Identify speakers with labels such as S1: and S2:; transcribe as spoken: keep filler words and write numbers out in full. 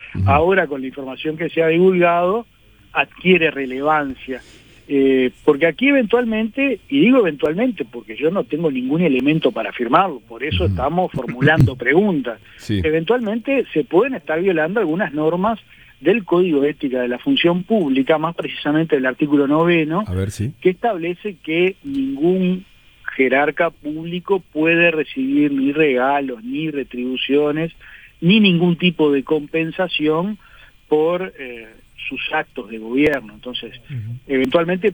S1: Uh-huh.
S2: Ahora, con la información que se ha divulgado, adquiere relevancia. Eh, porque aquí eventualmente, y digo eventualmente porque yo no tengo ningún elemento para afirmarlo, por eso uh-huh. estamos formulando preguntas,
S1: sí.
S2: eventualmente se pueden estar violando algunas normas del Código de Ética de la Función Pública, más precisamente el artículo noveno,
S1: A ver, sí.
S2: que establece que ningún jerarca público puede recibir ni regalos, ni retribuciones, ni ningún tipo de compensación por eh, sus actos de gobierno. Entonces, uh-huh. eventualmente